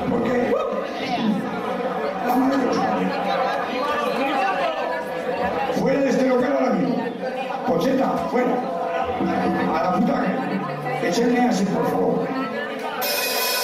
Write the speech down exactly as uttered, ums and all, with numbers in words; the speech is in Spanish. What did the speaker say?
Porque la madre de los padres. Fuera de este local ahora mismo. Pocheta, fuera. A la puta que. Échenme así, por favor.